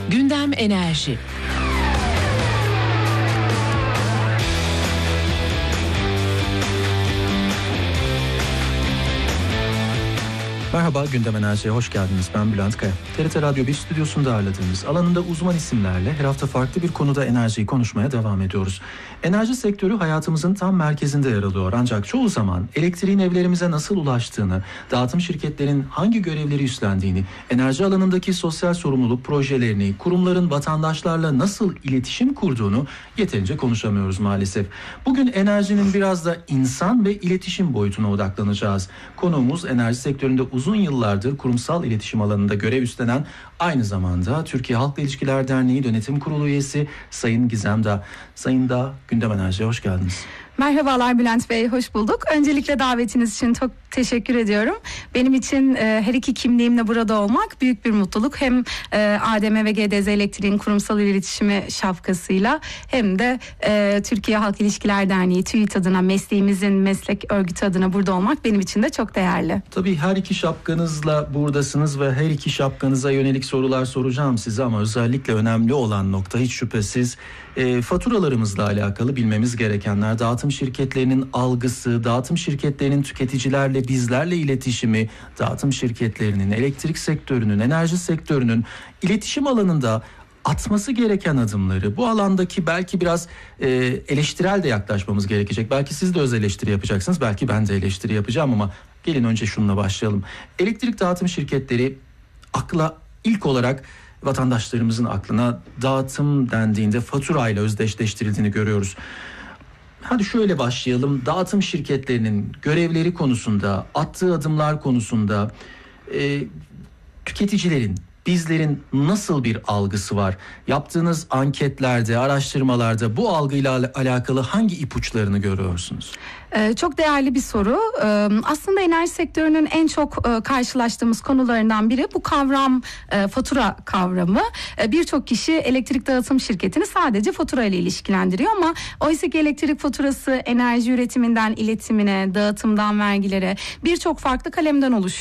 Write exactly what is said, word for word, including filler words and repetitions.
Gündem Enerji. Merhaba, Gündem Enerji'ye hoş geldiniz. Ben Bülent Kaya. T R T Radyo bir stüdyosunda ağırladığımız, alanında uzman isimlerle her hafta farklı bir konuda enerjiyi konuşmaya devam ediyoruz. Enerji sektörü hayatımızın tam merkezinde yer alıyor. Ancak çoğu zaman elektriğin evlerimize nasıl ulaştığını, dağıtım şirketlerin hangi görevleri üstlendiğini, enerji alanındaki sosyal sorumluluk projelerini, kurumların vatandaşlarla nasıl iletişim kurduğunu yeterince konuşamıyoruz maalesef. Bugün enerjinin biraz da insan ve iletişim boyutuna odaklanacağız. Konuğumuz enerji sektöründe uzun Uzun yıllardır kurumsal iletişim alanında görev üstlenen, aynı zamanda Türkiye Halkla İlişkiler Derneği Yönetim Kurulu üyesi Sayın Gizem Dağ. Sayın Dağ, Gündem Enerji'ye hoş geldiniz. Merhabalar Bülent Bey, hoş bulduk. Öncelikle davetiniz için çok teşekkür ediyorum. Benim için e, her iki kimliğimle burada olmak büyük bir mutluluk. Hem e, A D M ve G D Z Elektriğin kurumsal iletişimi şapkasıyla hem de e, Türkiye Halk İlişkiler Derneği TÜİT adına, mesleğimizin meslek örgütü adına burada olmak benim için de çok değerli. Tabii her iki şapkanızla buradasınız ve her iki şapkanıza yönelik sorular soracağım size, ama özellikle önemli olan nokta hiç şüphesiz e, faturalarımızla alakalı bilmemiz gerekenler. Dağıtım şirketlerinin algısı, dağıtım şirketlerinin tüketicilerle, bizlerle iletişimi, dağıtım şirketlerinin, elektrik sektörünün, enerji sektörünün iletişim alanında atması gereken adımları, bu alandaki belki biraz e, eleştirel de yaklaşmamız gerekecek. Belki siz de öz eleştiri yapacaksınız, belki ben de eleştiri yapacağım, ama gelin önce şununla başlayalım. Elektrik dağıtım şirketleri akla ilk olarak vatandaşlarımızın aklına dağıtım dendiğinde faturayla özdeşleştirildiğini görüyoruz. Hadi şöyle başlayalım. Dağıtım şirketlerinin görevleri konusunda, attığı adımlar konusunda e, tüketicilerin, bizlerin nasıl bir algısı var? Yaptığınız anketlerde, araştırmalarda bu algıyla alakalı hangi ipuçlarını görüyorsunuz? Ee, çok değerli bir soru. Ee, aslında enerji sektörünün en çok e, karşılaştığımız konularından biri bu kavram, e, fatura kavramı. E, Birçok kişi elektrik dağıtım şirketini sadece fatura ile ilişkilendiriyor, ama oysa ki elektrik faturası enerji üretiminden iletimine, dağıtımdan vergilere birçok farklı kalemden oluşuyor.